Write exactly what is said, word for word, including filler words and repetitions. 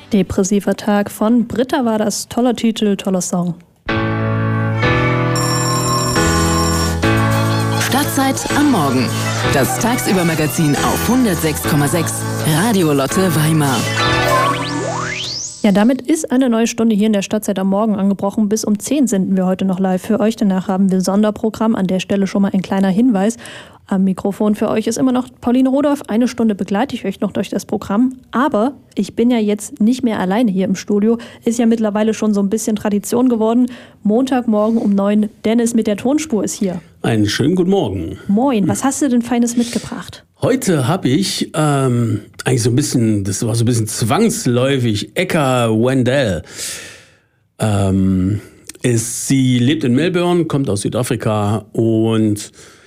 Depressiver Tag von Britta war das. Toller Titel, toller Song. Stadtzeit am Morgen. Das Tagsüber-Magazin auf hundertsechs Komma sechs Radio Lotte Weimar. Ja, damit ist eine neue Stunde hier in der Stadtzeit am Morgen angebrochen. Bis um zehn senden wir heute noch live für euch. Danach haben wir Sonderprogramm. An der Stelle schon mal ein kleiner Hinweis. Am Mikrofon für euch ist immer noch Pauline Rodolph. Eine Stunde begleite ich euch noch durch das Programm. Aber ich bin ja jetzt nicht mehr alleine hier im Studio. Ist ja mittlerweile schon so ein bisschen Tradition geworden. Montagmorgen um neun. Dennis mit der Tonspur ist hier. Einen schönen guten Morgen. Moin, was hast du denn Feines mitgebracht? Heute habe ich ähm, eigentlich so ein bisschen, das war so ein bisschen zwangsläufig, Eka Wendell. Ähm, ist, sie lebt in Melbourne, kommt aus Südafrika und